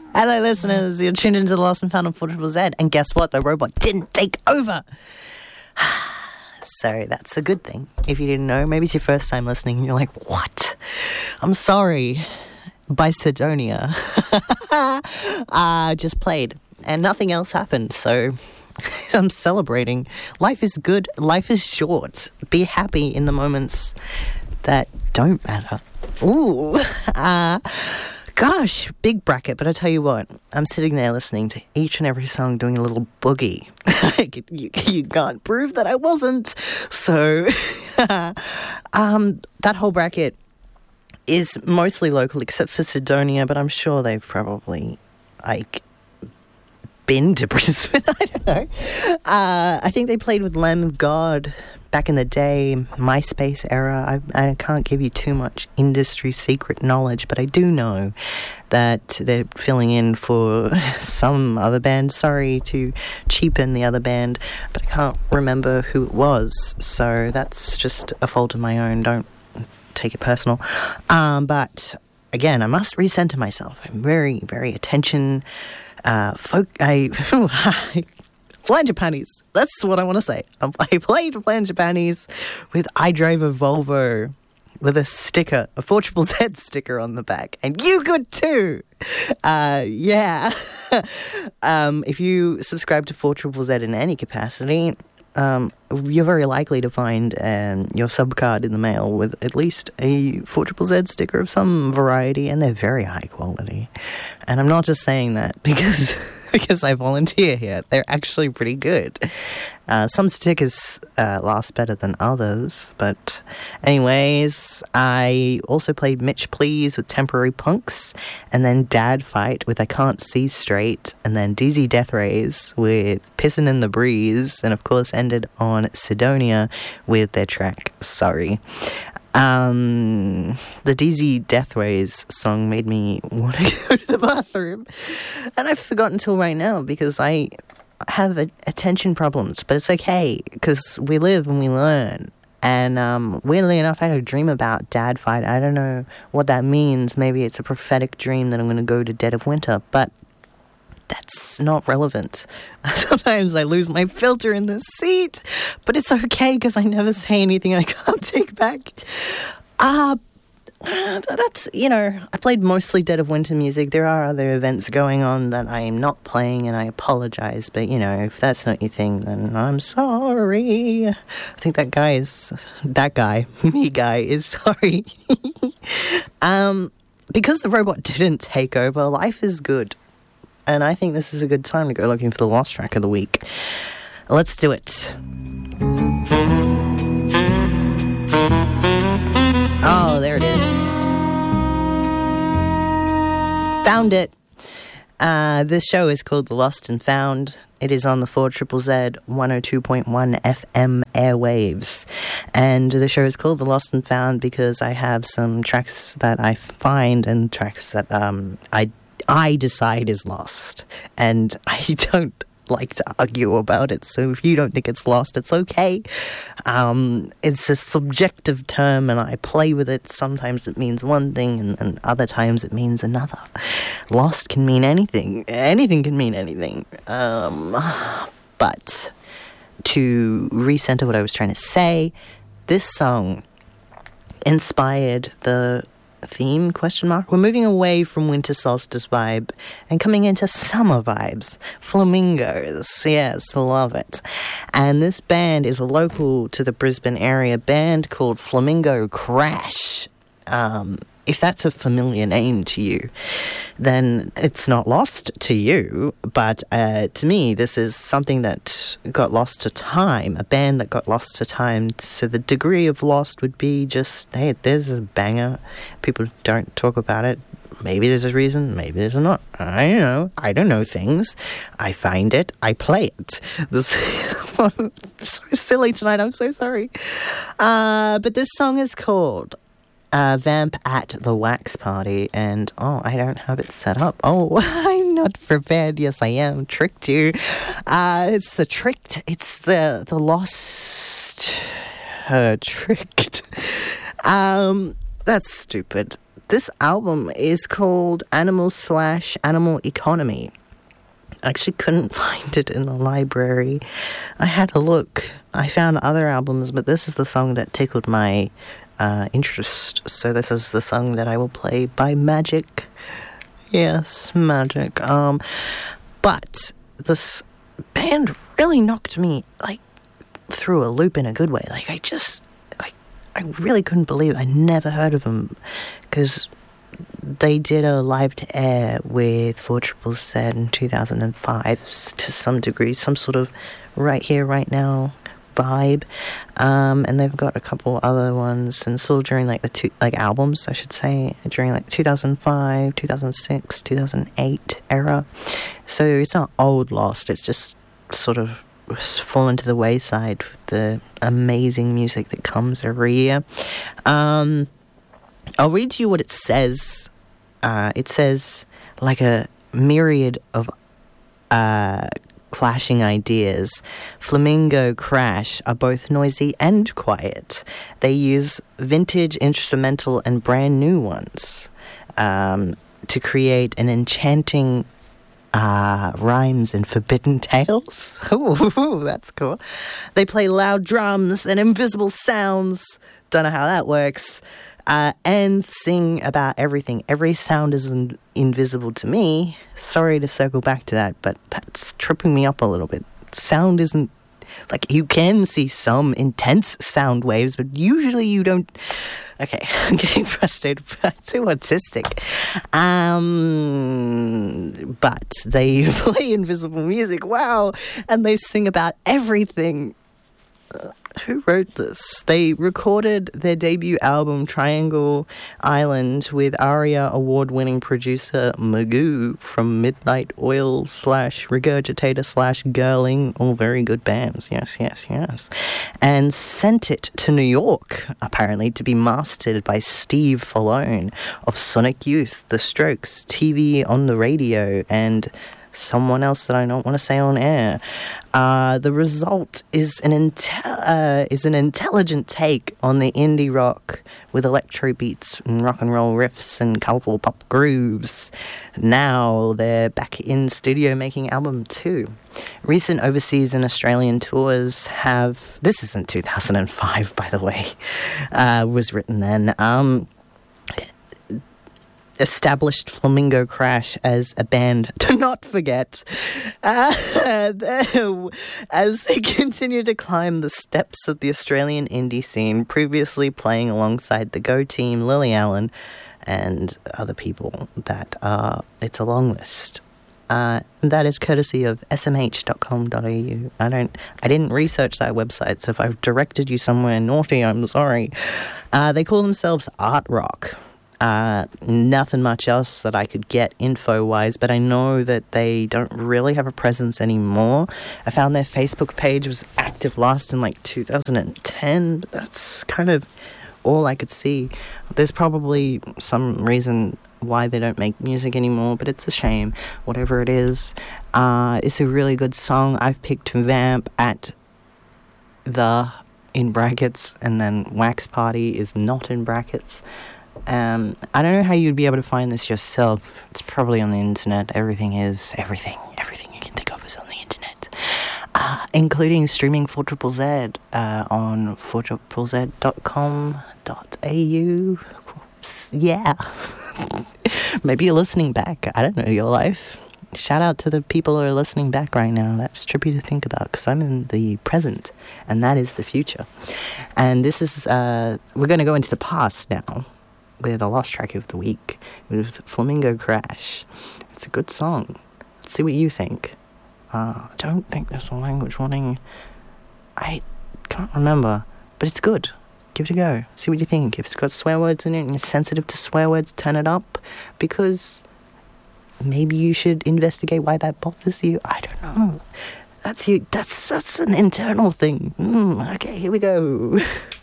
Hello, listeners. You're tuned into the Lost and Found on 4ZZZ. And guess what? The robot didn't take over. So that's a good thing. If you didn't know, maybe it's your first time listening and you're like, what? I'm sorry. By Sidonia. Just played. And nothing else happened. So I'm celebrating. Life is good. Life is short. Be happy in the moments that don't matter. Ooh. Gosh, big bracket, but I tell you what, I'm sitting there listening to each and every song doing a little boogie. You can't prove that I wasn't. So, that whole bracket is mostly local except for Sidonia, but I'm sure they've probably, been to Brisbane. I don't know. I think they played with Lamb of God back in the day, MySpace era. I can't give you too much industry secret knowledge, but I do know that they're filling in for some other band. Sorry to cheapen the other band, but I can't remember who it was, so that's just a fault of my own. Don't take it personal. But again, I must recenter myself. I'm very, very attention Flangipanis. That's what I want to say. I played Flangipanis with I Drove a Volvo with a sticker, a 4ZZZ sticker on the back. And you could too. Yeah. If you subscribe to 4ZZZ in any capacity, you're very likely to find your sub card in the mail with at least a 4ZZZ sticker of some variety, and they're very high quality. And I'm not just saying that because I volunteer here. They're actually pretty good. Some stickers last better than others, but anyways, I also played Mitch Please with Temporary Punks, and then Dad Fight with I Can't See Straight, and then DZ Death Rays with Pissin' in the Breeze, and of course ended on Sidonia with their track Sorry. The DZ Death Rays song made me want to go to the bathroom, and I've forgotten till right now because I have attention problems, but it's okay because we live and we learn. And weirdly enough, I had a dream about Dad Fight. I don't know what that means. Maybe it's a prophetic dream that I'm going to go to Dead of Winter, but that's not relevant. Sometimes I lose my filter in the seat, but it's okay because I never say anything I can't take back. That's, I played mostly Dead of Winter music. There are other events going on that I am not playing, and I apologize, but, if that's not your thing, then I'm sorry. I think me guy is sorry. Because the robot didn't take over, life is good. And I think this is a good time to go looking for the lost track of the week. Let's do it. Oh, there it is. Found it. This show is called The Lost and Found. It is on the 4ZZZ 102.1 FM airwaves. And the show is called The Lost and Found because I have some tracks that I find and tracks that I decide is lost, and I don't like to argue about it, so if you don't think it's lost, it's okay. It's a subjective term, and I play with it. Sometimes it means one thing, and other times it means another. Lost can mean anything. Anything can mean anything. But to recenter what I was trying to say, this song inspired the theme, ? We're moving away from winter solstice vibe and coming into summer vibes. Flamingos. Yes, love it. And this band is a local to the Brisbane area band called Flamingo Crash. If that's a familiar name to you, then it's not lost to you, but to me, this is something that got lost to time, a band that got lost to time. So the degree of lost would be just, hey, there's a banger, people don't talk about it. Maybe there's a reason, maybe there's not. I don't know. I don't know things. I find it, I play it. This I'm so silly tonight, I'm so sorry. But this song is called Vamp at the Wax Party, and I don't have it set up. I'm not prepared. Yes, I am. Tricked you. It's the tricked. It's the lost. Tricked. That's stupid. This album is called Animal/Animal Economy. I actually couldn't find it in the library. I had a look. I found other albums, but this is the song that tickled my interest. So this is the song that I will play by Magic. Yes, Magic. But this band really knocked me, like, through a loop in a good way. Like, I really couldn't believe it. I never heard of them, because they did a live to air with 4ZZZ in 2005 to some degree, some sort of right here, right now vibe. And they've got a couple other ones, and it's all during like albums, I should say, during like 2005, 2006, 2008 era. So it's not old lost, it's just sort of fallen to the wayside with the amazing music that comes every year. I'll read to you what it says. It says, like a myriad of clashing ideas, Flamingo Crash are both noisy and quiet. They use vintage instrumental and brand new ones to create an enchanting rhymes and forbidden tales. Ooh, that's cool. They play loud drums and invisible sounds. Don't know how that works. And sing about everything. Every sound is invisible to me. Sorry to circle back to that, but that's tripping me up a little bit. Sound isn't... Like, you can see some intense sound waves, but usually you don't... Okay, I'm getting frustrated. Too artistic. But they play invisible music. Wow. And they sing about everything. Who wrote this? They recorded their debut album, Triangle Island, with ARIA award-winning producer Magoo from Midnight Oil / Regurgitator / Girling, all very good bands, yes. And sent it to New York, apparently, to be mastered by Steve Fallone of Sonic Youth, The Strokes, TV on the Radio, and someone else that I don't want to say on air. The result is an intelligent take on the indie rock with electro beats and rock and roll riffs and colourful pop grooves. Now they're back in studio making album 2. Recent overseas and Australian tours have... This isn't 2005, by the way. Was written then. Established Flamingo Crash as a band to not forget as they continue to climb the steps of the Australian indie scene, previously playing alongside the Go Team, Lily Allen, and other people that it's a long list. That is courtesy of smh.com.au. I didn't research that website, so if I've directed you somewhere naughty, I'm sorry. They call themselves Art Rock. Nothing much else that I could get info-wise, but I know that they don't really have a presence anymore. I found their Facebook page was active last in like 2010. That's kind of all I could see. There's probably some reason why they don't make music anymore, but it's a shame. Whatever it is, it's a really good song. I've picked Vamp at the in brackets, and then Wax Party is not in brackets. I don't know how you'd be able to find this yourself. It's probably on the internet. Everything you can think of is on the internet, including streaming 4ZZZ on 4ZZZ.com.au. Yeah. Maybe you're listening back. I don't know your life. Shout out to the people who are listening back right now. That's trippy to think about, because I'm in the present, and that is the future. And this is, we're going to go into the past now with the lost track of the week with Flamingo Crash. It's a good song. Let's see what you think. I don't think there's a language warning. I can't remember, but it's good. Give it a go. See what you think. If it's got swear words in it and you're sensitive to swear words, turn it up, because maybe you should investigate why that bothers you. I don't know. That's you. That's an internal thing. Okay, here we go.